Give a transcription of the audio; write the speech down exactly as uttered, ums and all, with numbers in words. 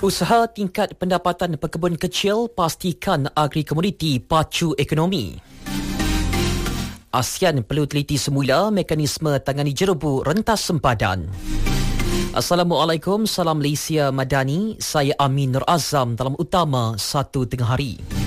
Usaha tingkat pendapatan pekebun kecil pastikan agri-komoditi pacu ekonomi. ASEAN perlu teliti semula mekanisme tangani jerebu rentas sempadan. Assalamualaikum, salam Malaysia Madani. Saya Amin Nur Azam dalam utama satu tengah hari.